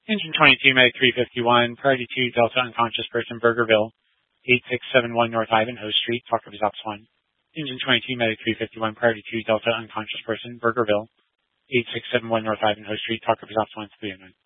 Engine 22, Medic 351, priority 2, Delta unconscious person, Burgerville, 8671 North Ivanhoe Street, talk of his ops 1. Engine 22, Medic 351, priority 2, Delta unconscious person, Burgerville, 8671 North Ivanhoe Street, talk of his ops 1 to 309.